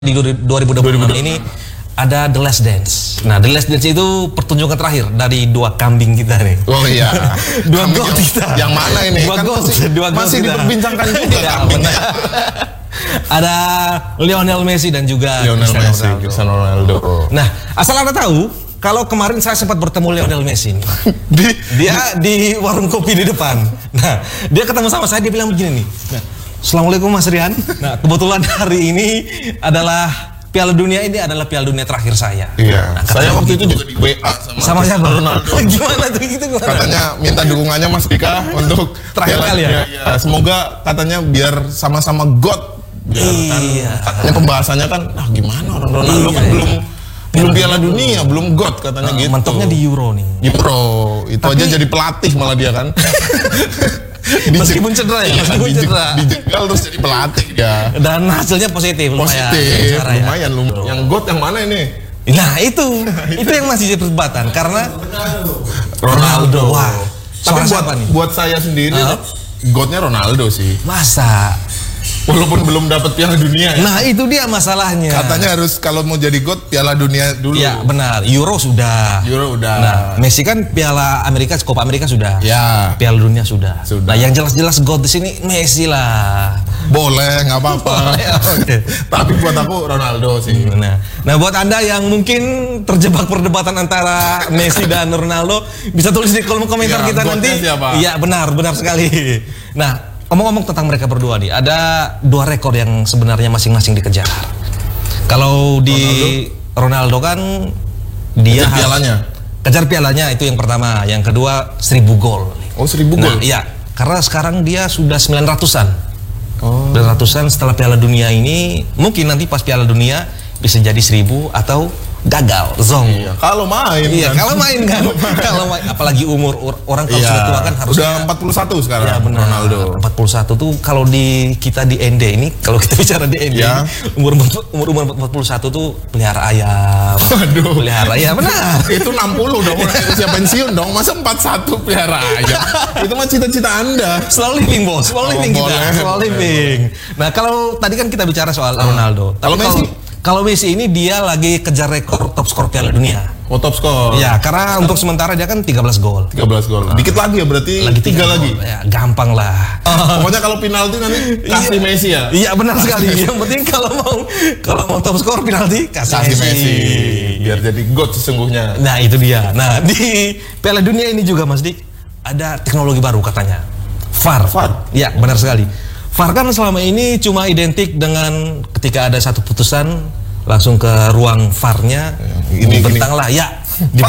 di 2026 ini ada The Last Dance. Nah, The Last Dance itu pertunjukan terakhir dari dua kambing kita nih. Oh iya. Dua gol kita. Yang mana ini? Dua Kan gol, masih diperbincangkan juga ya, kambingnya. Ada Lionel Messi dan juga Cristiano Ronaldo. Nah, asal Anda tahu, kalau kemarin saya sempat bertemu Lionel Messi nih. Dia di warung kopi di depan. Nah, dia ketemu sama saya, dia bilang begini nih. Nah, Assalamualaikum Mas Rian. Nah, kebetulan hari ini adalah Piala Dunia, ini adalah Piala Dunia terakhir saya. Iya. Nah, saya waktu itu juga di WA sama siapa? Ronaldo. Gimana tuh gitu? Katanya minta dukungannya Mas Dika untuk terakhir kali ya. Semoga katanya biar sama-sama God. Iya. Katanya pembahasannya kan, gimana orang Ronaldo kan belum Piala Dunia, belum God katanya gitu. Mentoknya di Euro nih. Euro itu aja jadi pelatih malah dia kan. Meskipun cedera ya, meskipun cedera. Dijegal terus jadi pelatih ya. Dan hasilnya positif, lumayan. Yang God yang mana ini? Nah itu yang masih jadi perdebatan karena Ronaldo. Wah, tapi buat saya sendiri, God-nya Ronaldo sih. Masa? Walaupun belum dapat Piala Dunia ya. Nah itu dia masalahnya. Katanya harus kalau mau jadi God Piala Dunia dulu. Ya benar. Euro sudah. Nah Messi kan Piala Amerika, Copa Amerika sudah. Ya. Piala Dunia sudah. Nah yang jelas-jelas God di sini Messi lah. Boleh, nggak apa-apa. Okay. Tapi buat aku Ronaldo sih. Nah buat Anda yang mungkin terjebak perdebatan antara Messi dan Ronaldo, bisa tulis di kolom komentar kita nanti. Iya benar sekali. Nah. Ngomong-ngomong tentang mereka berdua nih, ada dua rekor yang sebenarnya masing-masing dikejar. Kalau di Ronaldo kan dia kejar pialanya itu yang pertama, yang kedua 1000 gol. Oh 1000 gol? Iya, karena sekarang dia sudah 900-an. 900-an setelah Piala Dunia ini, mungkin nanti pas Piala Dunia bisa jadi 1000 atau gagal, zong. Iya, kalau main kan. Kalau main, apalagi umur orang kalau sudah tua kan harusnya udah 41 sekarang. Ya benar. Ronaldo 41 tuh kalau kita di ND ini, kalau kita bicara di ND, umur 41 tuh pelihara ayam. Waduh. Pelihara ayam benar. Itu 60 dong, usia pensiun dong. Masa 41 pelihara ayam? Itu mah cita-cita Anda. Selalu living bos, selalu living. Nah, kalau tadi kan kita bicara soal Ronaldo. Kalau Messi ini dia lagi kejar rekor top skor Piala Dunia. Oh top skor. Ya, karena untuk sementara dia kan 13 gol. 13 gol. Dikit lagi ya berarti. Lagi 3 lagi. Ya, gampang lah. Pokoknya kalau penalti nanti kasih Messi ya. Iya benar sekali. Yang penting kalau mau top skor penalti kasih Messi. Biar jadi God sesungguhnya. Nah, itu dia. Nah, di Piala Dunia ini juga Mas Dik ada teknologi baru katanya. VAR. Ya, benar sekali. VAR kan selama ini cuma identik dengan ketika ada satu putusan langsung ke ruang VAR-nya, dibentanglah ya di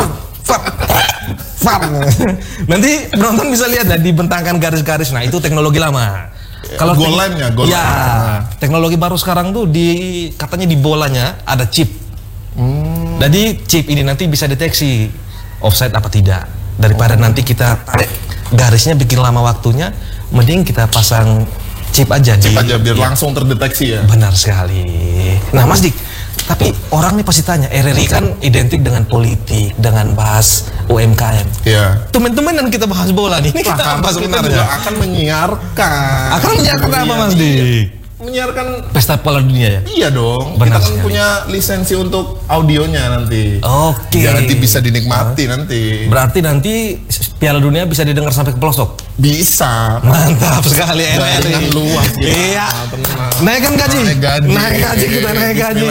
VAR. Nanti penonton bisa lihat dan dibentangkan garis-garis. Nah itu teknologi lama. Kalau goal line-nya, teknologi baru sekarang tuh katanya di bolanya ada chip. Jadi chip ini nanti bisa deteksi offside apa tidak. Daripada nanti kita tarik garisnya bikin lama waktunya, mending kita pasang chip aja biar langsung terdeteksi ya. Benar sekali. Nah Mas Dik, tapi orang nih pasti tanya, RRI kan identik dengan politik, dengan bahas UMKM. Iya. Tumen-tumenan kita bahas bola nih. Ini kita bahas sebenarnya. Akan menyiarkan. Apa Mas Dik? Menyiarkan pesta Piala Dunia ya? Iya dong. Benar kita kan punya lisensi untuk audionya nanti. Oke. Biar nanti bisa dinikmati nanti. Berarti nanti Piala Dunia bisa didengar sampai ke pelosok? Bisa. Mantap sekali RRI. Luas gitu. Iya. Naikkan gaji. Naik gaji.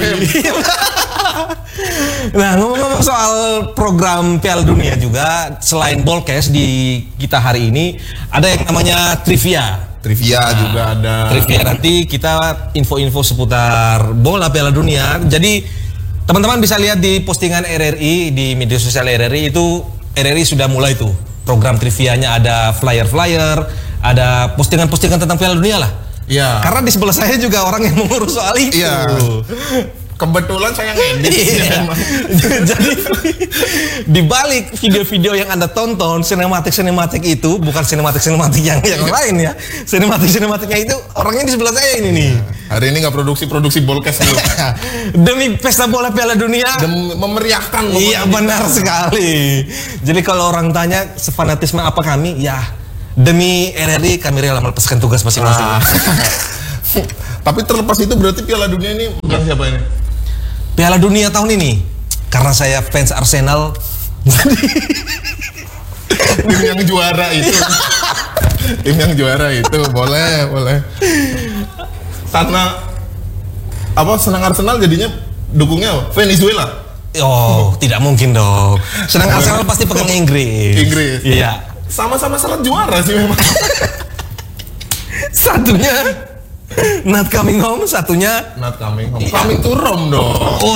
Nah, ngomong-ngomong soal program Piala Dunia juga, selain Ballcast di kita hari ini ada yang namanya trivia juga ada. Trivia nanti kita info-info seputar bola Piala Dunia. Jadi teman-teman bisa lihat di postingan RRI di media sosial RRI itu RRI sudah mulai tuh program trivianya, ada flyer-flyer, ada postingan-postingan tentang Piala Dunia lah. Iya. Karena di sebelah saya juga orang yang mengurus soal itu. Iya. Kebetulan saya ngedit. Jadi di balik video-video yang Anda tonton, sinematik itu bukan sinematik yang lain ya. Sinematiknya itu orangnya di sebelah saya ini nih. Hari ini nggak produksi Ballcast dulu. Demi pesta bola Piala Dunia. Memeriahkan. Iya benar sekali. Jadi kalau orang tanya sefanatisme apa kami, ya demi RRI kami rela melepaskan tugas masing-masing. Tapi terlepas itu berarti Piala Dunia ini bukan siapa ini? Piala Dunia tahun ini, karena saya fans Arsenal. Tim yang juara itu. Tim yang juara itu, boleh. Karena apa senang Arsenal jadinya dukungnya apa? Venezuela. Oh, tidak mungkin dong. Senang Arsenal pasti pegang Inggris. Iya. Sama-sama syarat juara sih memang. Satunya not coming home, satunya not coming home. Coming to Rome dong. Oh,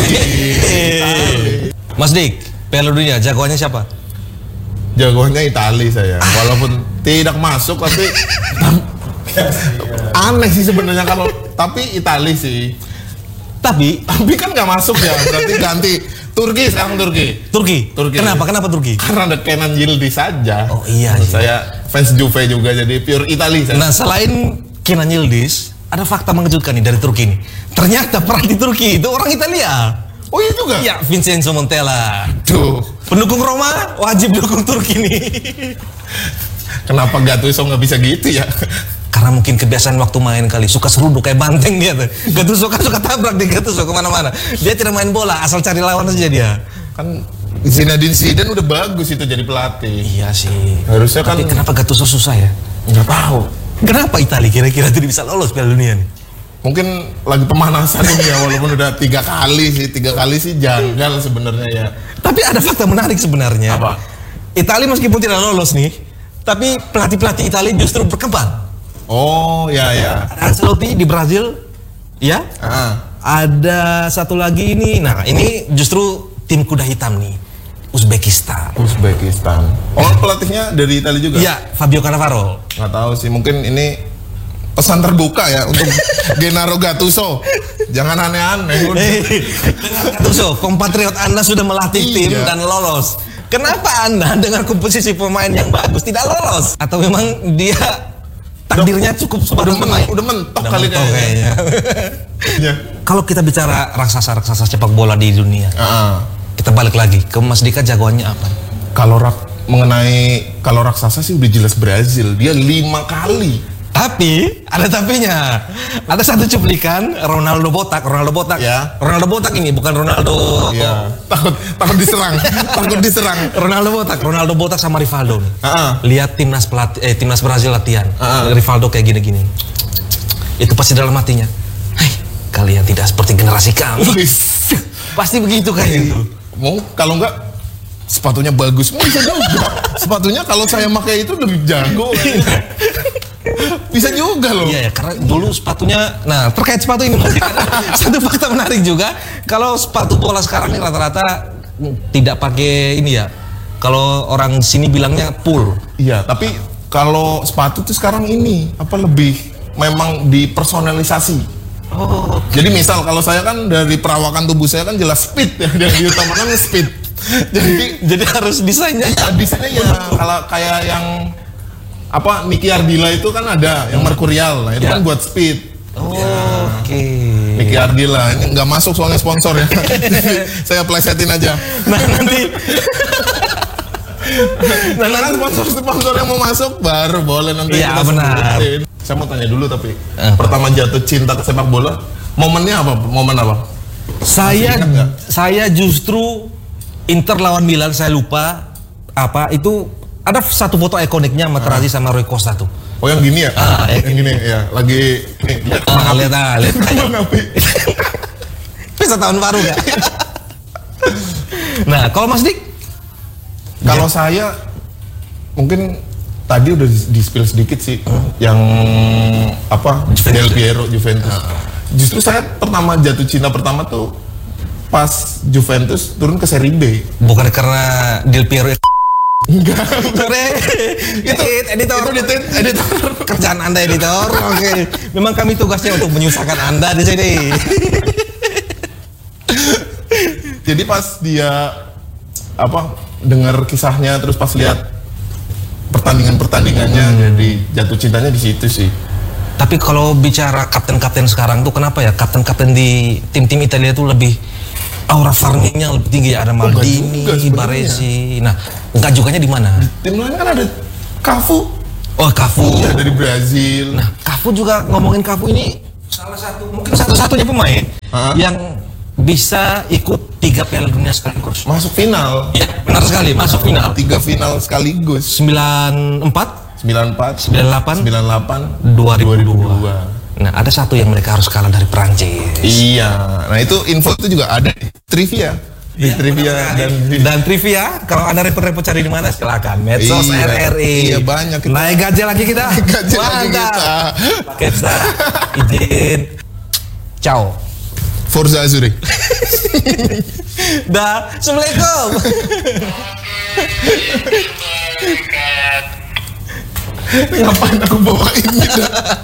Mas Dik, Piala Dunia jagoannya siapa? Jagoannya Italia saya. Walaupun tidak masuk tapi aneh sih sebenarnya kalau tapi Italia sih. Tapi kan nggak masuk ya. Berarti ganti Turki sekarang Turki. Kenapa Turki? Karena ada Kenan Yildiz saja. Oh iya. Saya fans Juve juga jadi pure Italia saya. Nah selain Kenan Yildiz, ada fakta mengejutkan nih dari Turki ini. Ternyata pelatih Turki itu orang Italia. Oh iya juga? Ya, Vincenzo Montella. Tuh. Pendukung Roma wajib dukung Turki nih. Kenapa Gattuso nggak bisa gitu ya? Karena mungkin kebiasaan waktu main kali, suka seruduk kayak banteng dia tuh. Gattuso kan suka tabrak di Gattuso kemana-mana. Dia tidak main bola, asal cari lawan saja dia. Kan Zinedine Zidane udah bagus itu jadi pelatih. Iya sih. Harusnya kan. Tapi kenapa Gattuso susah ya? Nggak tahu. Kenapa Italia kira-kira tidak bisa lolos Piala Dunia nih? Mungkin lagi pemanasan ini ya, walaupun udah 3 kali sih janggal sebenarnya ya. Tapi ada fakta menarik sebenarnya. Apa? Italia meskipun tidak lolos nih, tapi pelatih Italia justru berkembang. Oh ya. Ancelotti di Brazil, ya. Ada satu lagi ini. Nah ini justru tim kuda hitam nih, Uzbekistan. Oh pelatihnya dari Italia juga? Iya, Fabio Cannavaro. Nggak tahu sih, mungkin ini pesan terbuka ya untuk Gennaro Gattuso. Jangan aneh-aneh. Gattuso, kompatriot Anda sudah melatih tim dan lolos. Kenapa Anda dengan komposisi pemain yang bagus tidak lolos? Atau memang dia takdirnya cukup udah mentok kali kayaknya. Ya. Kalau kita bicara raksasa sepak bola di dunia, kita balik lagi ke Mas Dika, jagoannya apa? Kalau raksasa sih udah jelas Brazil, dia 5 kali. Tapi ada tapinya. Ada satu cuplikan Ronaldo botak ya. Ronaldo botak ini bukan Ronaldo. Ya. Takut diserang. Ronaldo botak sama Rivaldo nih. Lihat timnas Brazil latihan. Rivaldo kayak gini-gini. Itu pasti dalam hatinya. Hai, kalian tidak seperti generasi kami. Pasti begitu kayaknya. Mau kalau enggak sepatunya bagus. Mau bisa juga. Sepatunya kalau saya pakai itu lebih jago. Bisa juga loh. Iya ya, karena dulu sepatunya. Nah terkait sepatu ini satu fakta menarik juga. Kalau sepatu bola sekarang ini rata-rata tidak pakai ini ya. Kalau orang sini bilangnya pull. Iya, tapi kalau sepatu tuh sekarang ini apa lebih memang dipersonalisasi. Oh. Jadi misal kalau saya kan dari perawakan tubuh saya kan jelas speed ya, yang diutamakan speed. Jadi harus desainnya. Desainnya ya kalau kayak yang apa Nicky Ardila itu kan ada yang merkurial, nah itu kan buat speed. Oke. Nicky Ardila ini nggak masuk soalnya sponsor ya. Saya plesetin aja. Nah nanti sponsor yang mau masuk baru boleh nanti. Iya benar. Saya mau tanya dulu tapi pertama jatuh cinta ke sepak bola momennya apa? Momen apa? Saya justru Inter lawan Milan, saya lupa apa itu. Ada satu foto ikoniknya Materazzi sama Rui Costa tuh. Oh yang gini ya? Yang gini ya. Lagi lihat. Bisa tahun baru gak? Nah, kalau Mas Dik? Kalau saya mungkin tadi udah di-spill sedikit sih yang apa? Del Piero Juventus. Justru saya jatuh cinta pertama tuh pas Juventus turun ke Serie B. Bukan karena Del Piero enggak, itu editor. Kerjaan Anda editor. Oke. Memang kami tugasnya untuk menyusahkan Anda di sini. Jadi pas dia apa dengar kisahnya terus pas lihat pertandingannya jadi jatuh cintanya di situ sih. Tapi kalau bicara kapten sekarang tuh kenapa ya kapten di tim-tim Italia tuh lebih aura farmingnya lebih tinggi ya, ada Maldini, Baresi. Nah, enggak juganya di mana? Tim lain kan ada Cafu. Oh, Cafu. Ya, dari Brazil. Nah, Cafu juga ngomongin Cafu ini salah satu, mungkin satu-satunya pemain yang bisa ikut 3 Piala Dunia sekaligus. Masuk final. Ya, benar sekali, masuk final. 3 final sekaligus. 94, 98, 2002. Nah, ada satu yang mereka harus kalah dari Prancis. Iya. Nah, itu info itu juga ada trivia. Trivia dan trivia, kalau Anda repot-repot cari di mana silakan. Medsos RRI. Iya, banyak. Naik gaji lagi kita. Gaji lagi kita. Kita izin. Ciao. Forza Zurich. Dah, Assalamualaikum. Ngapain aku bawa ini dah?